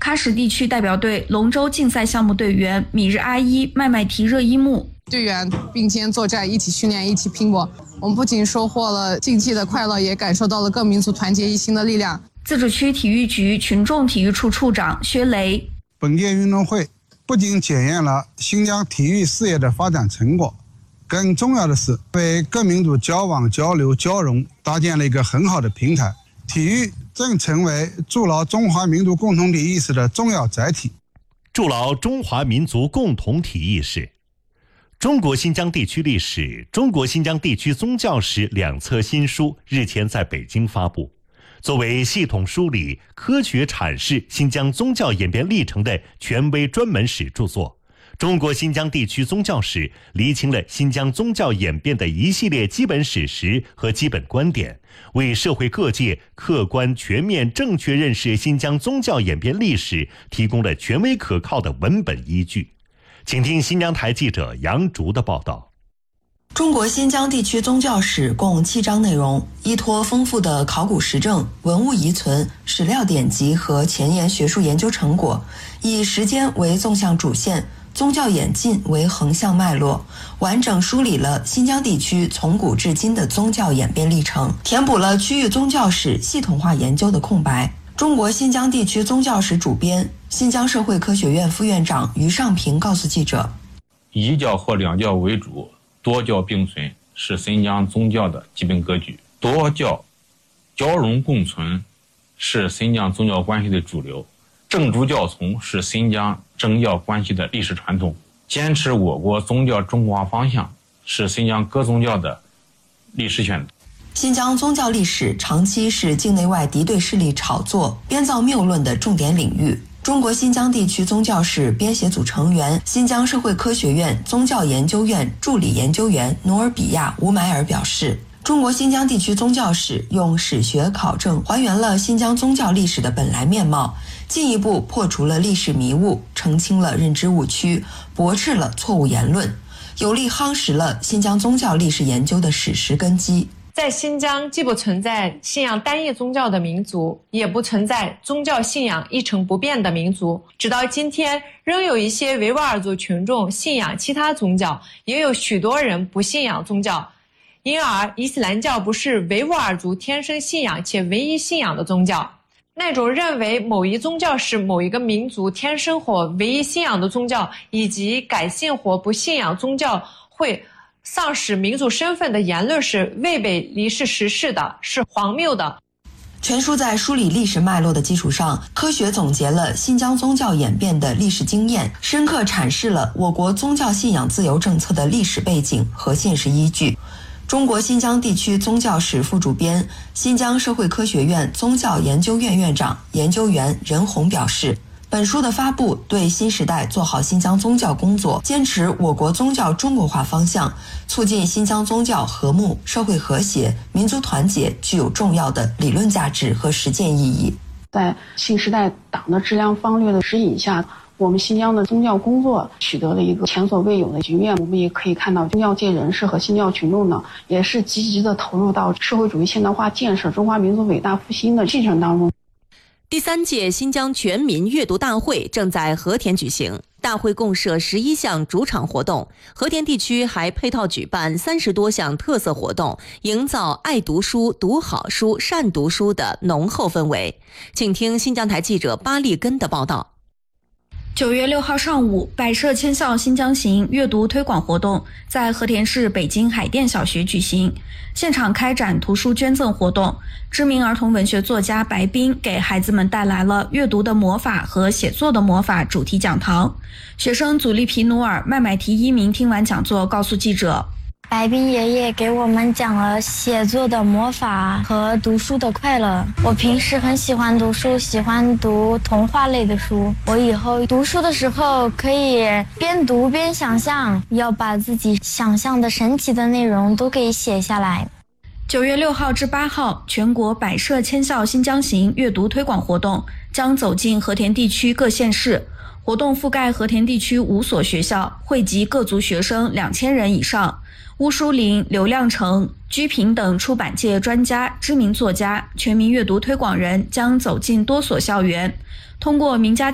喀什地区代表队龙舟竞赛项目队员米日阿依麦麦提热依木。 队员并肩作战，一起训练，一起拼搏。我们不仅收获了竞技的快乐，也感受到了各民族团结一心的力量。 自治区体育局群众体育处处长薛雷： 本届运动会不仅检验了新疆体育事业的发展成果，更重要的是为各民族交往、交流、交融搭建了一个很好的平台。体育正成为筑牢中华民族共同体意识的重要载体。 筑牢中华民族共同体意识。中国新疆地区历史、中国新疆地区宗教史两册新书日前在北京发布。作为系统梳理、科学阐释新疆宗教演变历程的权威专门史著作，中国新疆地区宗教史厘清了新疆宗教演变的一系列基本史实和基本观点，为社会各界客观、全面、正确认识新疆宗教演变历史提供了权威可靠的文本依据。请听新疆台记者杨竹的报道。 中国新疆地区宗教史共7章内容，依托丰富的考古实证、文物遗存、史料典籍和前沿学术研究成果，以时间为纵向主线，宗教演进为横向脉络，完整梳理了新疆地区从古至今的宗教演变历程，填补了区域宗教史系统化研究的空白。中国新疆地区宗教史主编、新疆社会科学院副院长于尚平告诉记者： 一教或两教为主，多教并存是新疆宗教的基本格局，多教交融共存是新疆宗教关系的主流，正主教从是新疆政教关系的历史传统，坚持我国宗教中国化方向是新疆各宗教的历史选择。 新疆宗教历史长期是境内外敌对势力炒作、编造谬论的重点领域。中国新疆地区宗教史编写组成员、新疆社会科学院宗教研究院助理研究员努尔比亚·乌买尔表示，中国新疆地区宗教史用史学考证还原了新疆宗教历史的本来面貌，进一步破除了历史迷雾，澄清了认知误区，驳斥了错误言论，有力夯实了新疆宗教历史研究的史实根基。 在新疆既不存在信仰单一宗教的民族，也不存在宗教信仰一成不变的民族。直到今天，仍有一些维吾尔族群众信仰其他宗教，也有许多人不信仰宗教。因而，伊斯兰教不是维吾尔族天生信仰且唯一信仰的宗教。那种认为某一宗教是某一个民族天生或唯一信仰的宗教，以及改信或不信仰宗教会丧失民族身份的言论是违背历史实事的，是荒谬的。 全书在梳理历史脉络的基础上，科学总结了新疆宗教演变的历史经验，深刻阐释了我国宗教信仰自由政策的历史背景和现实依据。中国新疆地区宗教史副主编、新疆社会科学院宗教研究院院长、研究员任红表示，本书的发布对新时代做好新疆宗教工作、坚持我国宗教中国化方向、促进新疆宗教和睦、社会和谐、民族团结具有重要的理论价值和实践意义。 在新时代党的质量方略的指引下，我们新疆的宗教工作取得了一个前所未有的局面。我们也可以看到，宗教界人士和新教群众呢，也是积极地投入到社会主义现代化建设、中华民族伟大复兴的进程当中。 第3届新疆全民阅读大会正在和田举行，大会共设11项主场活动，和田地区还配套举办30多项特色活动，营造爱读书、读好书、善读书的浓厚氛围。请听新疆台记者巴利根的报道。 9月6号上午，百社千校新疆行阅读推广活动在和田市北京海淀小学举行，现场开展图书捐赠活动。知名儿童文学作家白冰给孩子们带来了阅读的魔法和写作的魔法主题讲堂。学生祖利皮努尔、麦麦提伊明听完讲座告诉记者， 白冰爷爷给我们讲了写作的魔法和读书的快乐。我平时很喜欢读书，喜欢读童话类的书。我以后读书的时候可以边读边想象，要把自己想象的神奇的内容都给写下来。 9月6号至8号，全国百社千校新疆行阅读推广活动将走进和田地区各县市。活动覆盖和田地区5所学校，汇集各族学生2000人以上。乌舒林、刘亮程、居平等出版界专家、知名作家、全民阅读推广人将走进多所校园，通过名家